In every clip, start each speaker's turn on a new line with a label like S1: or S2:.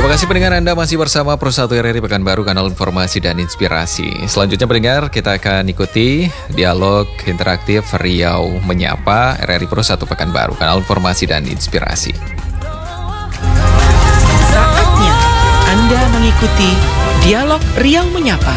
S1: Terima kasih pendengar, Anda masih bersama Pro 1 RRI Pekanbaru, kanal informasi dan inspirasi. Selanjutnya pendengar, kita akan ikuti dialog interaktif Riau Menyapa RRI Pro 1 Pekanbaru, kanal informasi dan inspirasi.
S2: Saatnya Anda mengikuti dialog Riau Menyapa.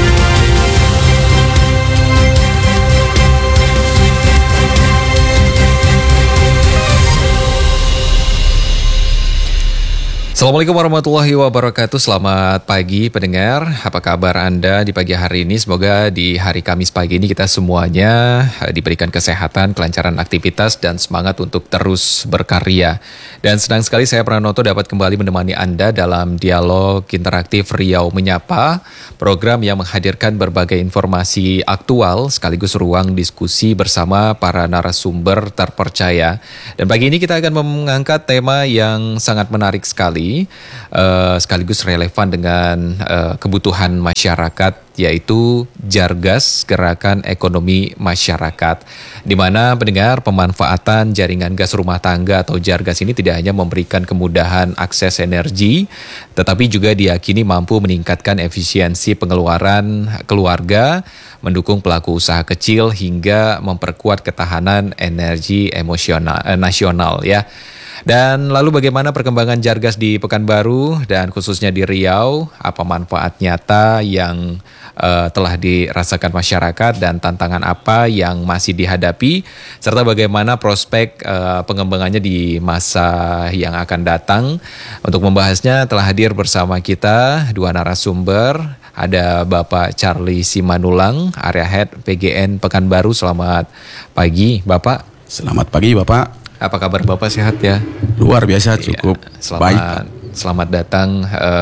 S1: Assalamualaikum warahmatullahi wabarakatuh. Selamat pagi pendengar. Apa kabar Anda di pagi hari ini? Semoga di hari Kamis pagi ini kita semuanya diberikan kesehatan, kelancaran aktivitas, dan semangat untuk terus berkarya. Dan senang sekali saya Pranoto dapat kembali menemani Anda dalam dialog interaktif Riau Menyapa, program yang menghadirkan berbagai informasi aktual sekaligus ruang diskusi bersama para narasumber terpercaya. Dan pagi ini kita akan mengangkat tema yang sangat menarik sekali, sekaligus relevan dengan kebutuhan masyarakat, yaitu Jargas, Gerakan Ekonomi Masyarakat, di mana pendengar pemanfaatan jaringan gas rumah tangga atau Jargas ini tidak hanya memberikan kemudahan akses energi, tetapi juga diyakini mampu meningkatkan efisiensi pengeluaran keluarga, mendukung pelaku usaha kecil hingga memperkuat ketahanan energi nasional ya. Dan lalu bagaimana perkembangan Jargas di Pekanbaru dan khususnya di Riau, apa manfaat nyata yang telah dirasakan masyarakat dan tantangan apa yang masih dihadapi, serta bagaimana prospek pengembangannya di masa yang akan datang. Untuk membahasnya telah hadir bersama kita dua narasumber. Ada Bapak Charlie Simanulang, Area Head PGN Pekanbaru. Selamat pagi Bapak.
S3: Selamat pagi Bapak.
S1: Apa kabar Bapak, sehat ya?
S3: Luar biasa, cukup baik.
S1: Selamat datang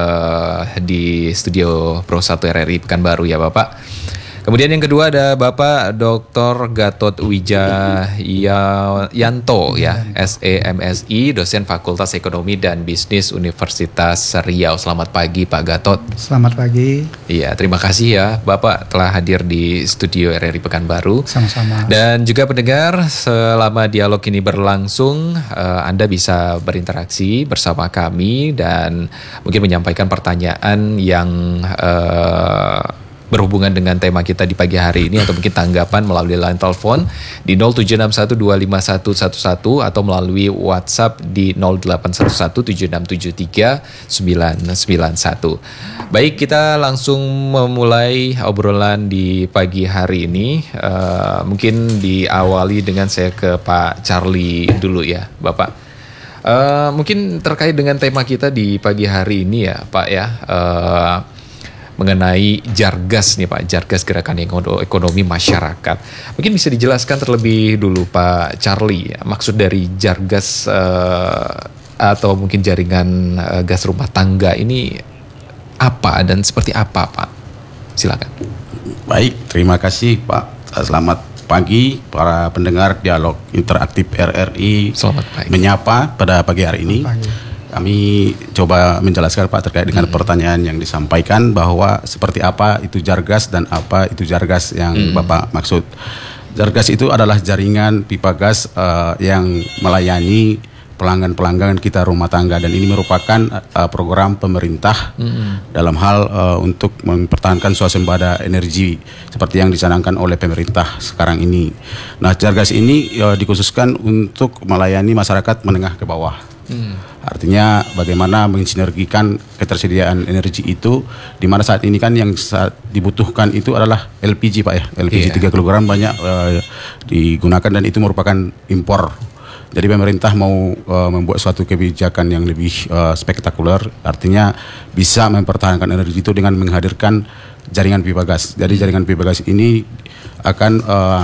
S1: di studio Pro 1 RRI Pekanbaru ya Bapak. Kemudian yang kedua ada Bapak Dr. Gatot Wijayanto ya, SEMSI, dosen Fakultas Ekonomi dan Bisnis Universitas Riau. Selamat pagi Pak Gatot.
S4: Selamat pagi.
S1: Iya, terima kasih ya Bapak telah hadir di studio RRI Pekanbaru.
S4: Sama-sama.
S1: Dan juga pendengar, selama dialog ini berlangsung, Anda bisa berinteraksi bersama kami dan mungkin menyampaikan pertanyaan yang berhubungan dengan tema kita di pagi hari ini, atau mungkin tanggapan melalui line telepon di 0761251111 atau melalui WhatsApp di 081176739991. Baik, kita langsung memulai obrolan di pagi hari ini. Mungkin diawali dengan saya ke Pak Charlie dulu ya, Bapak. Mungkin terkait dengan tema kita di pagi hari ini ya, Pak ya. Mengenai Jargas nih Pak, Jargas Gerakan Ekonomi Masyarakat. Mungkin bisa dijelaskan terlebih dulu Pak Charlie, maksud dari Jargas atau mungkin jaringan gas rumah tangga ini apa dan seperti apa Pak? Silakan. Baik,
S3: terima kasih Pak. Selamat pagi para pendengar dialog interaktif RRI.
S1: Selamat pagi.
S3: Menyapa pada pagi hari ini. Kami coba menjelaskan Pak terkait dengan pertanyaan yang disampaikan, bahwa seperti apa itu Jargas dan apa itu Jargas yang Bapak maksud. Jargas itu adalah jaringan pipa gas yang melayani pelanggan-pelanggan kita rumah tangga, dan ini merupakan program pemerintah dalam hal untuk mempertahankan swasembada energi seperti yang dicanangkan oleh pemerintah sekarang ini. Nah, Jargas ini dikhususkan untuk melayani masyarakat menengah ke bawah. Artinya bagaimana mensinergikan ketersediaan energi itu, di mana saat ini kan yang dibutuhkan itu adalah LPG Pak ya, LPG 3 kg banyak digunakan, dan itu merupakan impor. Jadi pemerintah mau membuat suatu kebijakan yang lebih spektakuler, artinya bisa mempertahankan energi itu dengan menghadirkan jaringan pipa gas. Jadi jaringan pipa gas ini akan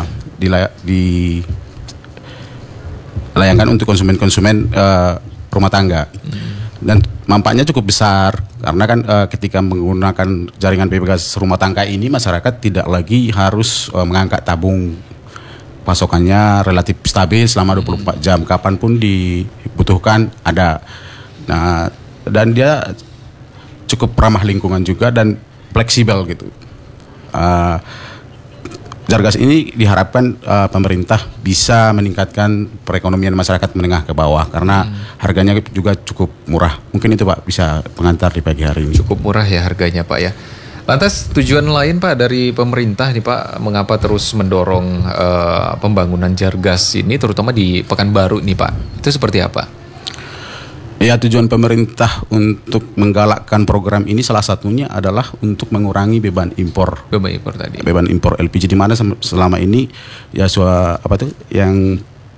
S3: dilayangkan untuk konsumen-konsumen rumah tangga, dan manfaatnya cukup besar karena kan ketika menggunakan jaringan pipa gas rumah tangga ini, masyarakat tidak lagi harus mengangkat tabung. Pasokannya relatif stabil selama 24 jam, kapanpun dibutuhkan ada. Nah, dan dia cukup ramah lingkungan juga dan fleksibel gitu. Jargas ini diharapkan pemerintah bisa meningkatkan perekonomian masyarakat menengah ke bawah karena harganya juga cukup murah. Mungkin itu Pak bisa pengantar di pagi hari ini.
S1: Cukup murah ya harganya Pak ya. Lantas tujuan lain Pak dari pemerintah nih Pak, mengapa terus mendorong pembangunan Jargas ini terutama di Pekanbaru nih Pak? Itu seperti apa?
S3: Ya, tujuan pemerintah untuk menggalakkan program ini salah satunya adalah untuk mengurangi beban impor.
S1: Beban impor tadi.
S3: Beban impor LPG di mana selama ini ya yang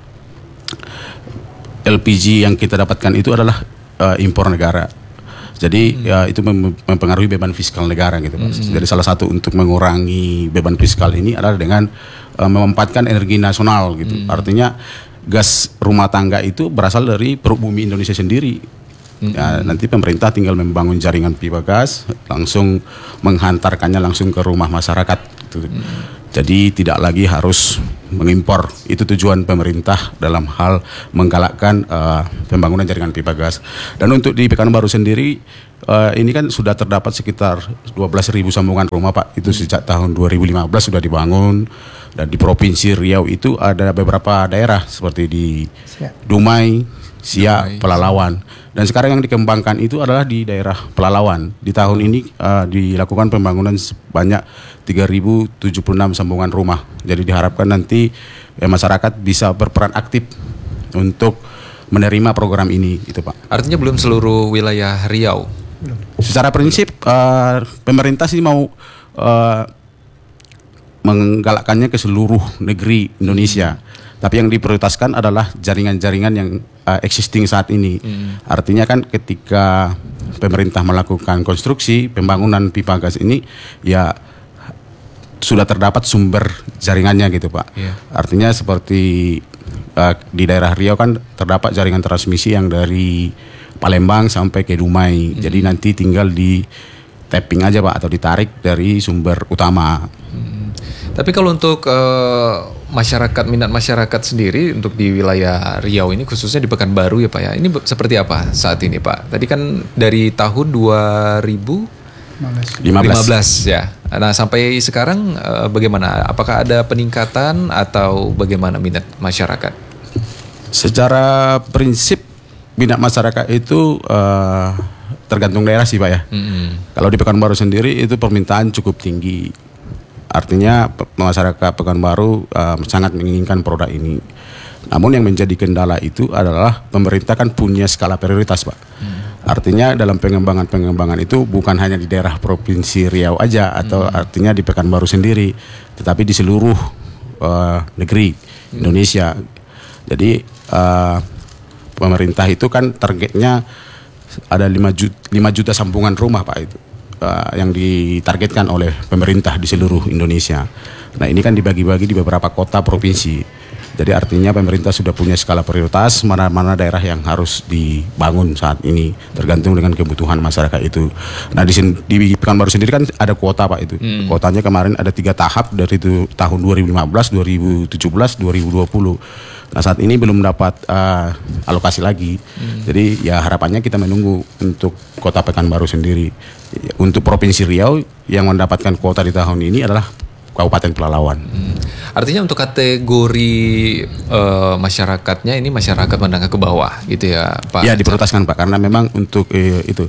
S3: LPG yang kita dapatkan itu adalah impor negara. Jadi ya itu mempengaruhi beban fiskal negara gitu Pak. Jadi salah satu untuk mengurangi beban fiskal ini adalah dengan memanfaatkan energi nasional gitu. Artinya gas rumah tangga itu berasal dari perut bumi Indonesia sendiri. Ya, nanti pemerintah tinggal membangun jaringan pipa gas, langsung menghantarkannya langsung ke rumah masyarakat. Gitu. Jadi tidak lagi harus mengimpor. Itu tujuan pemerintah dalam hal menggalakkan pembangunan jaringan pipa gas. Dan untuk di Pekanbaru sendiri, ini kan sudah terdapat sekitar 12.000 sambungan rumah Pak. Itu sejak tahun 2015 sudah dibangun. Dan di Provinsi Riau itu ada beberapa daerah seperti di Dumai, Siak, Pelalawan. Dan sekarang yang dikembangkan itu adalah di daerah Pelalawan. Di tahun ini dilakukan pembangunan sebanyak 3.076 sambungan rumah. Jadi diharapkan nanti masyarakat bisa berperan aktif untuk menerima program ini, gitu Pak.
S1: Artinya belum seluruh wilayah Riau?
S3: Secara prinsip pemerintah sih mau menggalakkannya ke seluruh negeri Indonesia. Tapi yang diprioritaskan adalah jaringan-jaringan yang existing saat ini. Artinya kan ketika pemerintah melakukan konstruksi pembangunan pipa gas ini, ya sudah terdapat sumber jaringannya gitu Pak. Artinya seperti di daerah Riau kan terdapat jaringan transmisi yang dari Palembang sampai ke Dumai. Jadi nanti tinggal di tapping aja Pak atau ditarik dari sumber utama.
S1: Tapi kalau untuk minat masyarakat sendiri untuk di wilayah Riau ini khususnya di Pekanbaru ya Pak ya, ini seperti apa saat ini Pak? Tadi kan dari tahun 2015 ya. Nah sampai sekarang bagaimana? Apakah ada peningkatan atau bagaimana minat masyarakat?
S3: Secara prinsip minat masyarakat itu tergantung daerah sih Pak ya. Kalau di Pekanbaru sendiri itu permintaan cukup tinggi. Artinya masyarakat Pekanbaru sangat menginginkan produk ini. Namun yang menjadi kendala itu adalah pemerintah kan punya skala prioritas Pak. Artinya dalam pengembangan itu bukan hanya di daerah Provinsi Riau aja atau artinya di Pekanbaru sendiri, tetapi di seluruh negeri Indonesia. Jadi pemerintah itu kan targetnya ada 5 juta sambungan rumah Pak itu. Yang ditargetkan oleh pemerintah di seluruh Indonesia. Nah ini kan dibagi-bagi di beberapa kota provinsi. Jadi artinya pemerintah sudah punya skala prioritas mana-mana daerah yang harus dibangun saat ini tergantung dengan kebutuhan masyarakat itu. Nah di Pekanbaru sendiri kan ada kuota Pak itu. Kuotanya kemarin ada 3 tahap dari tahun 2015, 2017, 2020. Nah saat ini belum dapat alokasi lagi. Jadi ya harapannya kita menunggu untuk kota Pekanbaru sendiri. Untuk Provinsi Riau yang mendapatkan kuota di tahun ini adalah Kabupaten Pelalawan.
S1: Artinya untuk kategori masyarakatnya ini masyarakat menengah ke bawah gitu ya Pak?
S3: Ya diprioritaskan Pak karena memang untuk itu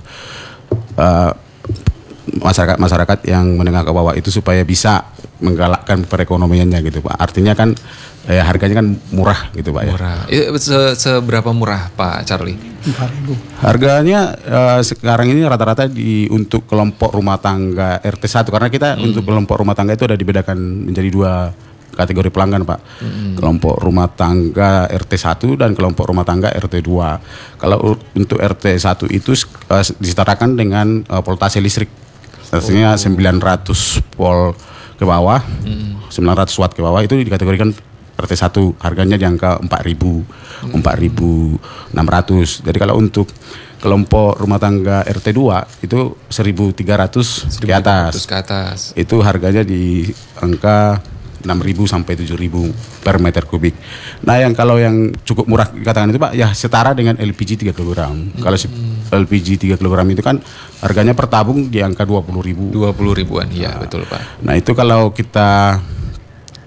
S3: masyarakat yang menengah ke bawah itu supaya bisa menggalakkan perekonomiannya gitu Pak. Artinya kan harganya kan murah gitu Pak
S1: murah. Ya. Seberapa murah Pak Charlie?
S4: 4.000.
S3: Harganya sekarang ini rata-rata untuk kelompok rumah tangga RT 1 karena kita untuk kelompok rumah tangga itu ada dibedakan menjadi 2 kategori pelanggan Pak. Kelompok rumah tangga RT 1 dan kelompok rumah tangga RT 2. Kalau untuk RT 1 itu disetarakan dengan voltase listrik. Artinya 900 volt ke bawah, 900 watt ke bawah itu dikategorikan RT 1, harganya di angka 4.000, 4.600. Jadi kalau untuk kelompok rumah tangga RT 2 itu 1.300 ke atas. Itu harganya di angka 6.000 sampai 7.000 per meter kubik. Nah kalau yang cukup murah dikatakan itu Pak, ya setara dengan LPG 3 kg. Kalau LPG 3 kg itu kan harganya per tabung di angka 20.000.
S1: 20 ribuan, iya betul Pak.
S3: Nah itu kalau kita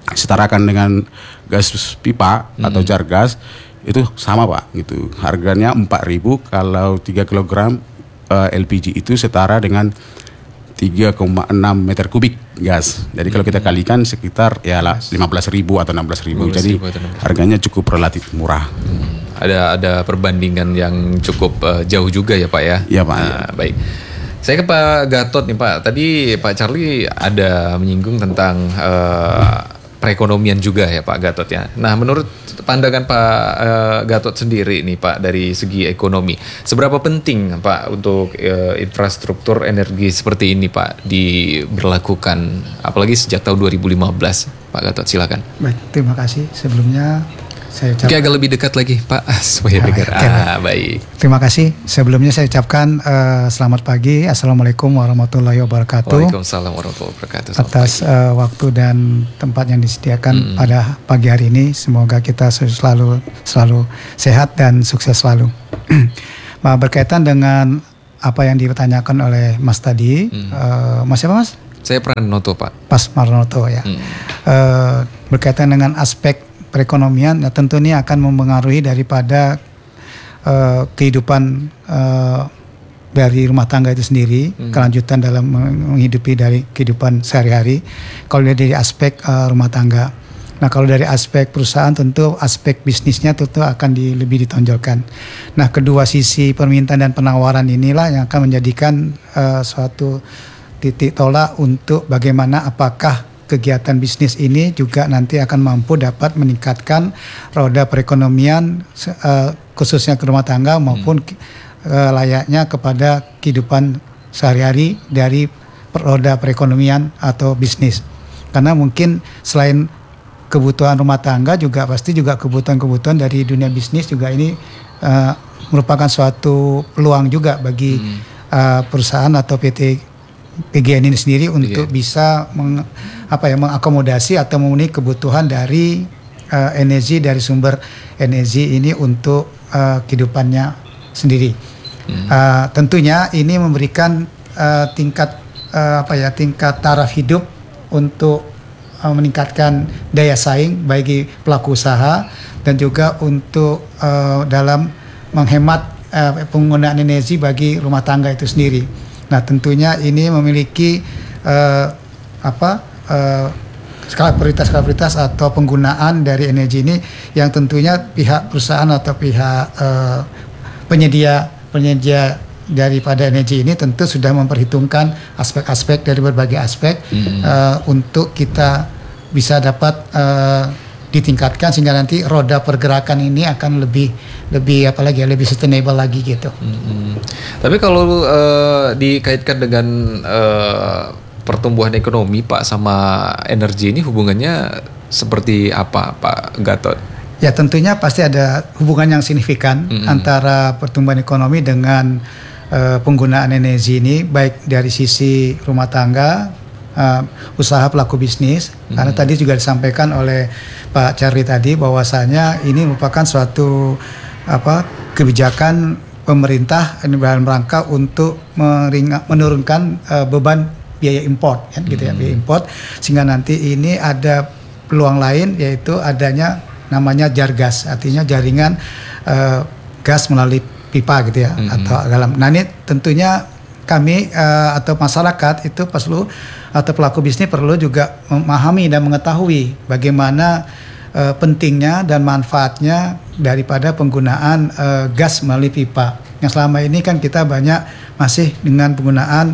S3: setarakan dengan gas pipa atau jar gas itu sama Pak gitu. Harganya 4.000 kalau 3 kg LPG itu setara dengan 3,6 meter kubik gas. Jadi kalau kita kalikan sekitar ya 15.000 atau 16.000. Jadi harganya cukup relatif murah.
S1: Ada perbandingan yang cukup jauh juga ya Pak ya.
S3: Iya Pak.
S1: Nah, baik. Saya ke Pak Gatot nih Pak. Tadi Pak Charlie ada menyinggung tentang perekonomian juga ya Pak Gatot ya. Nah menurut pandangan Pak Gatot sendiri nih Pak dari segi ekonomi, seberapa penting Pak untuk infrastruktur energi seperti ini Pak diberlakukan, apalagi sejak tahun 2015 Pak Gatot, silakan.
S4: Baik, terima kasih sebelumnya. Saya ucapkan,
S1: agak lebih dekat lagi Pak supaya dengar. Baik.
S4: Terima kasih. Sebelumnya saya ucapkan selamat pagi. Assalamualaikum warahmatullahi wabarakatuh.
S1: Waalaikumsalam warahmatullahi wabarakatuh.
S4: Atas waktu dan tempat yang disediakan pada pagi hari ini. Semoga kita selalu sehat dan sukses selalu. Berkaitan dengan apa yang dipertanyakan oleh Mas tadi, Mas siapa Mas?
S1: Saya Pranoto Pak.
S4: Mas Pranoto ya. Berkaitan dengan aspek perekonomian, ya tentu ini akan mempengaruhi daripada kehidupan dari rumah tangga itu sendiri, kelanjutan dalam menghidupi dari kehidupan sehari-hari. Kalau dari aspek rumah tangga, nah kalau dari aspek perusahaan tentu aspek bisnisnya tentu akan lebih ditonjolkan. Nah kedua sisi permintaan dan penawaran inilah yang akan menjadikan suatu titik tolak untuk bagaimana apakah kegiatan bisnis ini juga nanti akan mampu dapat meningkatkan roda perekonomian khususnya ke rumah tangga maupun layaknya kepada kehidupan sehari-hari dari roda perekonomian atau bisnis. Karena mungkin selain kebutuhan rumah tangga juga pasti juga kebutuhan-kebutuhan dari dunia bisnis juga ini merupakan suatu peluang juga bagi perusahaan atau PT PGN ini sendiri untuk bisa mengakomodasi atau memenuhi kebutuhan dari energi dari sumber energi ini untuk kehidupannya sendiri. Tentunya ini memberikan tingkat taraf hidup untuk meningkatkan daya saing bagi pelaku usaha dan juga untuk dalam menghemat penggunaan energi bagi rumah tangga itu sendiri. Nah tentunya ini memiliki skala prioritas atau penggunaan dari energi ini yang tentunya pihak perusahaan atau pihak penyedia daripada energi ini tentu sudah memperhitungkan aspek-aspek dari berbagai aspek untuk kita bisa dapat ditingkatkan sehingga nanti roda pergerakan ini akan lebih sustainable lagi gitu.
S1: Tapi kalau dikaitkan dengan pertumbuhan ekonomi Pak sama energi ini hubungannya seperti apa Pak Gatot?
S4: Ya tentunya pasti ada hubungan yang signifikan antara pertumbuhan ekonomi dengan penggunaan energi ini baik dari sisi rumah tangga, usaha pelaku bisnis. Karena tadi juga disampaikan oleh Pak Charlie tadi bahwasanya ini merupakan suatu kebijakan pemerintah dalam rangka untuk menurunkan beban biaya import biaya import, sehingga nanti ini ada peluang lain yaitu adanya namanya jar gas, artinya jaringan gas melalui pipa gitu ya atau dalam. Nah ini tentunya kami atau masyarakat itu perlu atau pelaku bisnis perlu juga memahami dan mengetahui bagaimana pentingnya dan manfaatnya daripada penggunaan gas melalui pipa. Yang selama ini kan kita banyak masih dengan penggunaan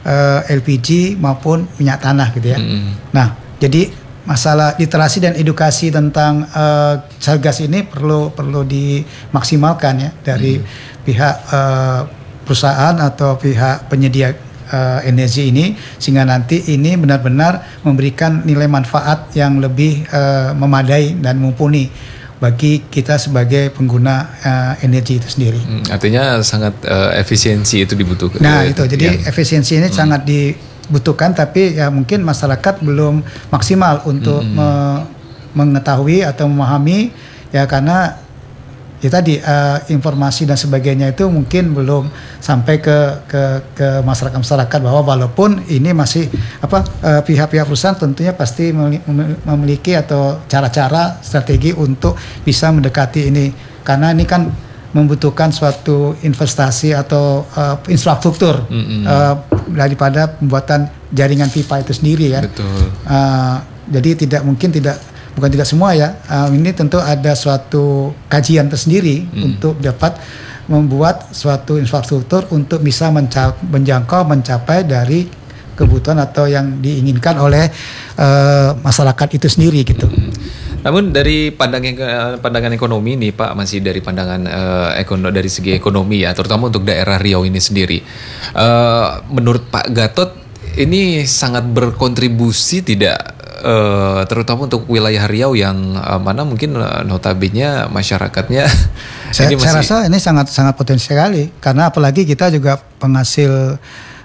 S4: LPG maupun minyak tanah gitu ya. Nah, jadi masalah literasi dan edukasi tentang gas ini perlu dimaksimalkan ya dari pihak perusahaan atau pihak penyedia energi ini, sehingga nanti ini benar-benar memberikan nilai manfaat yang lebih memadai dan mumpuni bagi kita sebagai pengguna energi itu sendiri.
S1: Artinya sangat efisiensi itu dibutuhkan.
S4: Nah itu, jadi efisiensi ini sangat dibutuhkan, tapi ya mungkin masyarakat belum maksimal untuk mengetahui atau memahami ya, karena ya tadi informasi dan sebagainya itu mungkin belum sampai ke masyarakat bahwa walaupun ini masih pihak-pihak perusahaan tentunya pasti memiliki atau cara-cara strategi untuk bisa mendekati ini, karena ini kan membutuhkan suatu investasi atau infrastruktur daripada pembuatan jaringan pipa itu sendiri ya.
S1: Betul.
S4: Jadi bukan tidak semua ya. Ini tentu ada suatu kajian tersendiri untuk dapat membuat suatu infrastruktur untuk bisa mencapai dari kebutuhan atau yang diinginkan oleh masyarakat itu sendiri gitu.
S1: Namun dari pandangan ekonomi nih Pak, masih dari pandangan dari segi ekonomi ya, terutama untuk daerah Riau ini sendiri, menurut Pak Gatot ini sangat berkontribusi tidak? Terutama untuk wilayah Riau yang mana mungkin notabene masyarakatnya
S4: saya rasa ini sangat potensial sekali, karena apalagi kita juga penghasil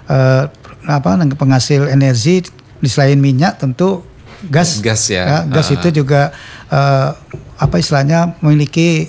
S4: energi di selain minyak tentu gas ya. Gas itu juga memiliki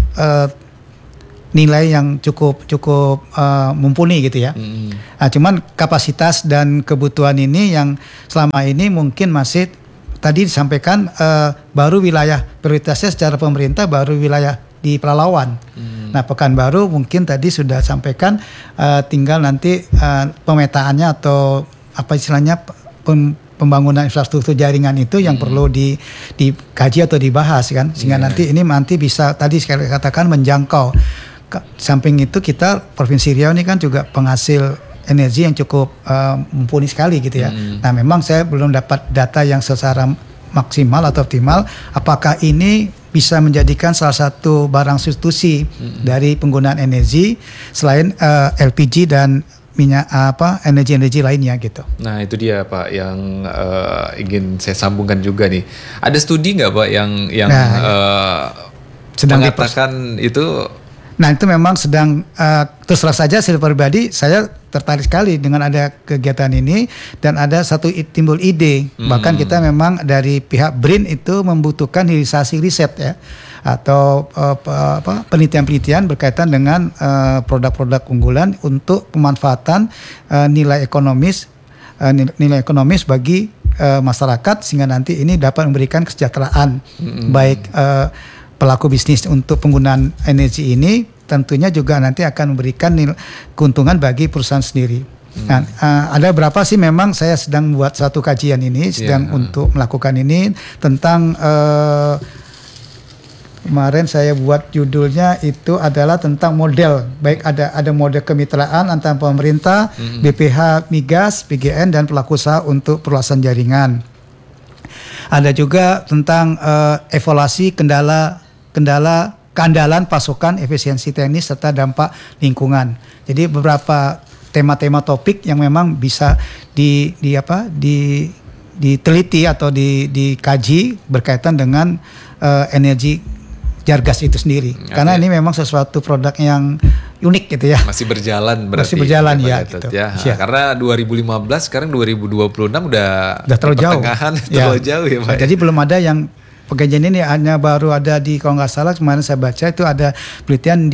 S4: nilai yang cukup mumpuni gitu ya. Nah, cuman kapasitas dan kebutuhan ini yang selama ini mungkin masih tadi disampaikan baru wilayah prioritasnya secara pemerintah baru wilayah di Pelalawan. Nah, Pekanbaru mungkin tadi sudah sampaikan tinggal nanti pemetaannya atau pembangunan infrastruktur jaringan itu yang perlu dikaji atau dibahas kan, sehingga nanti bisa tadi sekali katakan menjangkau. Samping itu kita Provinsi Riau ini kan juga penghasil energi yang cukup mumpuni sekali gitu ya. Nah, memang saya belum dapat data yang secara maksimal atau optimal apakah ini bisa menjadikan salah satu barang substitusi dari penggunaan energi selain LPG dan minyak energi lainnya gitu.
S1: Nah, itu dia Pak yang ingin saya sambungkan juga nih. Ada studi nggak Pak yang sedang mengatakan itu?
S4: Nah, itu memang sedang terus terang saja secara pribadi saya tertarik sekali dengan ada kegiatan ini dan ada satu timbul ide. Bahkan kita memang dari pihak BRIN itu membutuhkan hilirisasi riset ya, atau penelitian-penelitian berkaitan dengan produk-produk unggulan untuk pemanfaatan nilai ekonomis bagi masyarakat, sehingga nanti ini dapat memberikan kesejahteraan baik pelaku bisnis untuk penggunaan energi ini, tentunya juga nanti akan memberikan keuntungan bagi perusahaan sendiri. Nah, ada berapa sih memang saya sedang membuat satu kajian ini, untuk melakukan ini tentang kemarin saya buat judulnya itu adalah tentang model, baik ada model kemitraan antara pemerintah, BPH Migas, PGN dan pelaku usaha untuk perluasan jaringan. Ada juga tentang evaluasi keandalan pasokan, efisiensi teknis serta dampak lingkungan. Jadi beberapa tema-tema topik yang memang bisa diteliti atau dikaji berkaitan dengan energi Jargas itu sendiri. Karena ini memang sesuatu produk yang unik gitu ya.
S1: Masih berjalan berarti.
S4: Masih berjalan ya gitu.
S1: Ya. Karena 2015 sekarang 2026 udah
S4: terlalu jauh.
S1: Terlalu jauh ya Pak.
S4: Jadi belum ada yang pengajian ini hanya baru ada di, kalau nggak salah kemarin saya baca itu ada penelitian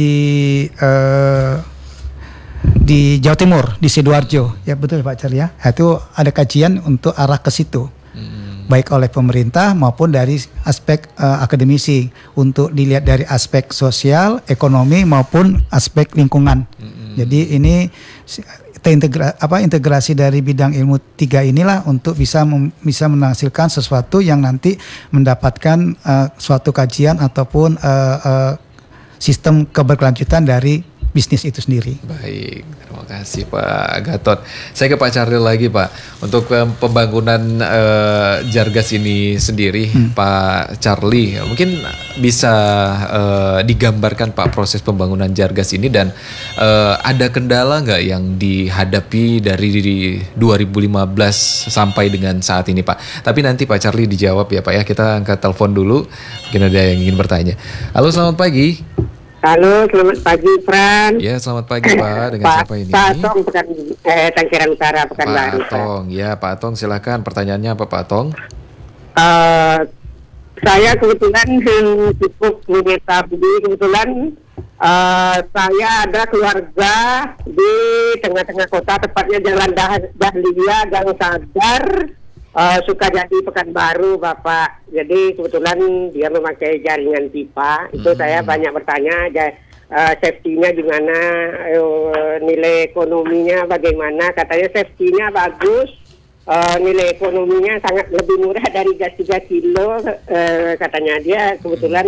S4: di Jawa Timur, di Sidoarjo. Ya betul Pak Car ya. Itu ada kajian untuk arah ke situ. Baik oleh pemerintah maupun dari aspek akademisi, untuk dilihat dari aspek sosial, ekonomi maupun aspek lingkungan. Jadi ini integrasi dari bidang ilmu 3 inilah untuk bisa menghasilkan sesuatu yang nanti mendapatkan suatu kajian ataupun sistem keberkelanjutan dari bisnis itu sendiri.
S1: Baik, terima kasih Pak Gatot. Saya ke Pak Charlie lagi Pak. Untuk pembangunan Jargas ini sendiri, Pak Charlie, mungkin bisa digambarkan Pak proses pembangunan Jargas ini dan ada kendala nggak yang dihadapi dari 2015 sampai dengan saat ini Pak? Tapi nanti Pak Charlie dijawab ya Pak ya. Kita angkat telepon dulu. Mungkin ada yang ingin bertanya. Halo, selamat pagi.
S5: Halo, selamat pagi, Fran.
S1: Ya, selamat pagi, Pak. Dengan siapa ini?
S5: Pak Atong, Tangkiran Utara, Pekanbaru.
S1: Pak Atong, ya Pak Atong, silakan. Pertanyaannya apa, Pak Atong?
S5: Saya kebetulan cukup mengetahui kebetulan saya ada keluarga di tengah-tengah kota, tepatnya Jalan Dahlia, Gang Sadar, Sukajadi, Pekanbaru, Bapak. Jadi kebetulan dia memakai jaringan pipa. Itu saya banyak bertanya, safety-nya gimana, nilai ekonominya bagaimana. Katanya safety-nya bagus, nilai ekonominya sangat lebih murah dari gas 3 kilo. Katanya dia kebetulan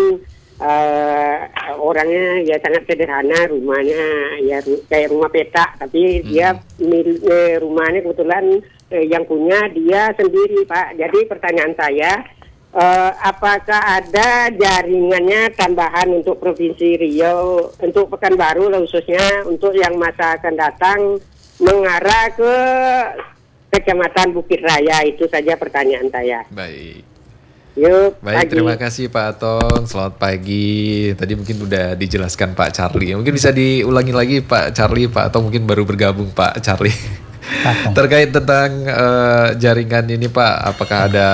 S5: orangnya ya sangat sederhana, rumahnya ya kayak rumah petak, tapi dia rumahnya kebetulan yang punya dia sendiri, Pak. Jadi pertanyaan saya, apakah ada jaringannya tambahan untuk Provinsi Riau, untuk Pekanbaru khususnya, untuk yang masa akan datang mengarah ke Kecamatan Bukit Raya? Itu saja pertanyaan saya.
S1: Baik.
S5: Yuk,
S1: Baik, terima kasih Pak Atong. Selamat pagi. Tadi mungkin udah dijelaskan Pak Charlie. Mungkin bisa diulangi lagi Pak Charlie, Pak Atong mungkin baru bergabung Pak Charlie. Terkait tentang jaringan ini Pak, apakah ada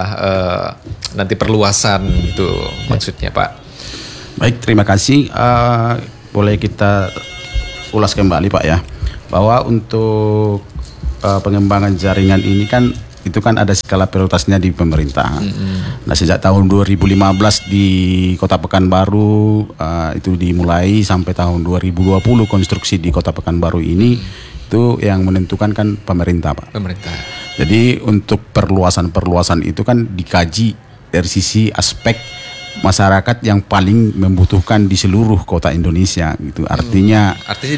S1: nanti perluasan itu maksudnya Pak?
S3: Baik, terima kasih. Boleh kita ulas kembali Pak ya, bahwa untuk pengembangan jaringan ini kan itu kan ada skala prioritasnya di pemerintah. Nah, sejak tahun 2015 di Kota Pekanbaru itu dimulai sampai tahun 2020 konstruksi di Kota Pekanbaru ini itu yang menentukan kan pemerintah, Pak.
S1: Pemerintah.
S3: Jadi untuk perluasan itu kan dikaji dari sisi aspek masyarakat yang paling membutuhkan di seluruh kota Indonesia gitu. Artinya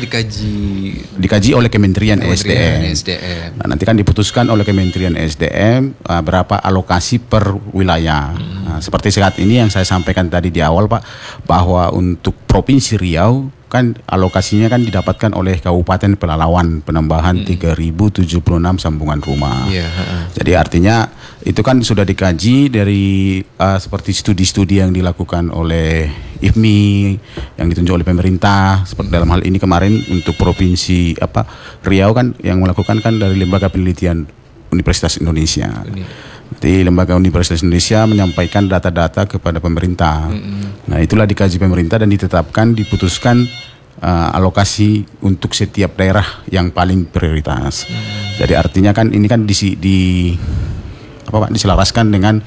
S3: dikaji oleh Kementerian SDM. Nah, nanti kan diputuskan oleh Kementerian SDM berapa alokasi per wilayah. Nah, seperti saat ini yang saya sampaikan tadi di awal Pak, bahwa untuk Provinsi Riau kan alokasinya kan didapatkan oleh Kabupaten Pelalawan penambahan 3.076 sambungan rumah. Jadi artinya itu kan sudah dikaji dari seperti studi-studi yang dilakukan oleh IFMI yang ditunjuk oleh pemerintah. Seperti dalam hal ini kemarin untuk Provinsi Riau kan yang melakukan kan dari Lembaga Penelitian Universitas Indonesia. Jadi Lembaga Universitas Indonesia menyampaikan data-data kepada pemerintah. Nah, itulah dikaji pemerintah dan ditetapkan, diputuskan alokasi untuk setiap daerah yang paling prioritas. Jadi artinya kan ini kan diselaraskan dengan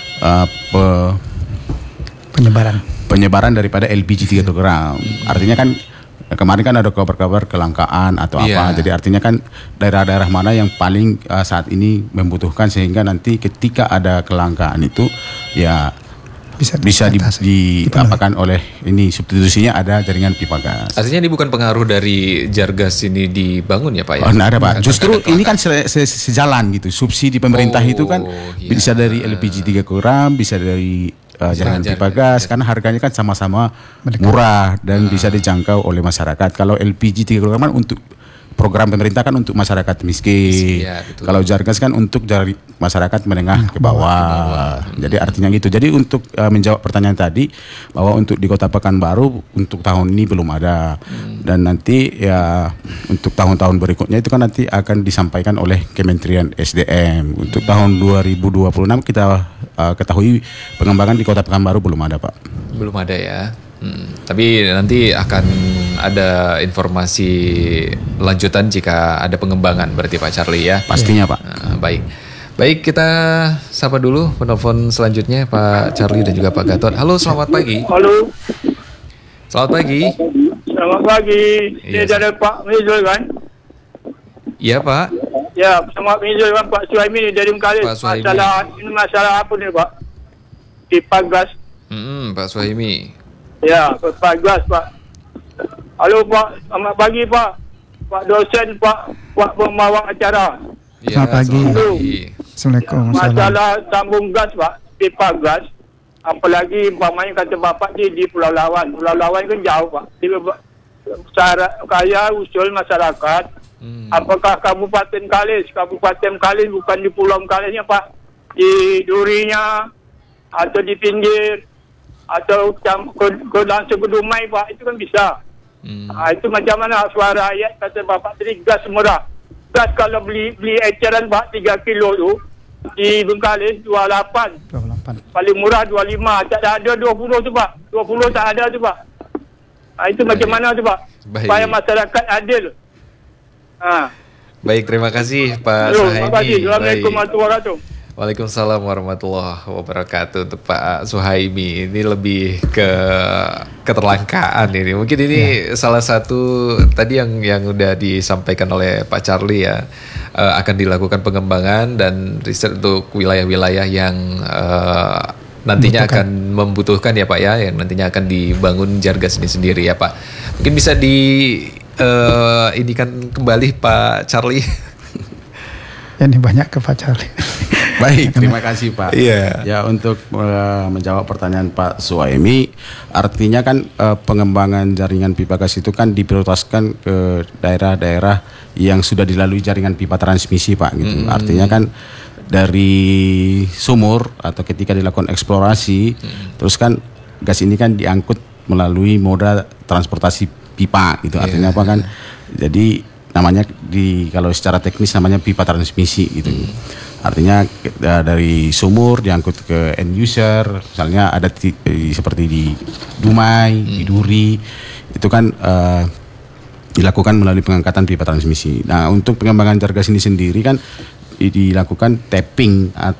S3: penyebaran daripada LPG 3 kg. Artinya kan kemarin kan ada kabar-kabar kelangkaan atau apa. Jadi artinya kan daerah-daerah mana yang paling saat ini membutuhkan, sehingga nanti ketika ada kelangkaan itu ya bisa diapakan oleh ini substitusinya ada jaringan pipa gas.
S1: Artinya ini bukan pengaruh dari Jargas ini dibangun ya Pak ya?
S3: Oh, nah ada Pak. Justru ini kan sejalan gitu. Subsidi pemerintah itu kan bisa dari LPG 3 kg, bisa dari jaringan pipa gas, karena harganya kan sama-sama murah dan bisa dijangkau oleh masyarakat. Kalau LPG 3 kg kan untuk program pemerintah kan untuk masyarakat miskin. Kalau Jargas kan untuk dari masyarakat menengah ke bawah. Jadi artinya gitu. Jadi untuk menjawab pertanyaan tadi, bahwa untuk di Kota Pekanbaru untuk tahun ini belum ada. Dan nanti ya untuk tahun-tahun berikutnya itu kan nanti akan disampaikan oleh Kementerian SDM. Untuk tahun 2026 kita ketahui pengembangan di Kota Pekanbaru belum ada Pak.
S1: Belum ada ya. Tapi nanti akan ada informasi lanjutan jika ada pengembangan berarti Pak Charlie ya.
S3: Pastinya Pak.
S1: Baik, kita sapa dulu penelpon selanjutnya Pak Charlie dan juga Pak Gatot. Halo, selamat pagi.
S6: Halo.
S1: Selamat pagi.
S6: Selamat pagi. Ini dari Pak Mizul kan?
S1: Iya Pak.
S6: Ya, selamat Mizul kan, Pak Suhaimi dari Mekalis. Masalah apa nih Pak? Pipa gas.
S1: Pak Suhaimi.
S6: Ya, pipa gas Pak. Halo Pak, selamat pagi Pak. Pak dosen, Pak pembawa acara.
S1: Ya,
S4: selamat pagi. Assalamualaikum.
S6: Masalah sambung gas Pak, pipa gas. Apalagi umpamanya kata Bapak di Pulau Lawan. Pulau Lawan kan jauh Pak. Saya usul masyarakat. Apakah Kabupaten Kalis bukan di Pulau Kalisnya Pak, di durinya atau di pinggir atau ke langsung ke Dumai Pak, itu kan bisa. Itu macam mana suara rakyat kata Bapak tadi, gas murah. Gas kalau beli eceran Pak 3 kilo tu di Bengkalis 28. Paling murah 25, tak ada 20 tu Pak. 20 tak ada tu Pak. Itu macam mana tu Pak?
S1: Baik.
S6: Supaya masyarakat adil.
S1: Baik, terima kasih Pak
S6: Terima
S1: Suhaimi.
S6: kasih. Assalamualaikum
S1: Baik.
S6: warahmatullahi wabarakatuh.
S1: Waalaikumsalam warahmatullahi wabarakatuh. Untuk Pak Suhaimi ini lebih ke keterlangkaan ini. Mungkin ini salah satu tadi yang udah disampaikan oleh Pak Charlie ya, akan dilakukan pengembangan dan riset untuk wilayah-wilayah yang nantinya akan membutuhkan ya Pak ya, yang nantinya akan dibangun Jargas ini sendiri ya Pak. Mungkin bisa indikan kembali Pak Charlie.
S4: Ini banyak ke Pak Charlie.
S3: Baik, terima kasih Pak.
S1: Iya.
S3: Ya, untuk menjawab pertanyaan Pak Suhaimi, artinya kan pengembangan jaringan pipa gas itu kan diprioritaskan ke daerah-daerah yang sudah dilalui jaringan pipa transmisi Pak gitu. Artinya kan dari sumur atau ketika dilakukan eksplorasi, terus kan gas ini kan diangkut melalui moda transportasi pipa gitu. Artinya apa kan? Jadi namanya kalau secara teknis namanya pipa transmisi gitu. Artinya dari sumur diangkut ke end user, misalnya ada seperti di Dumai, di Duri, itu kan dilakukan melalui pengangkatan pipa transmisi. Nah, untuk pengembangan Jargas ini sendiri kan dilakukan tapping